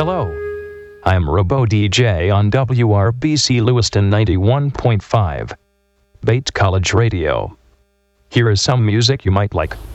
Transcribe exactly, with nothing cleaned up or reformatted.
Hello. I'm Robo D J on W R B C Lewiston ninety-one point five, Bates College Radio. Here is some music you might like.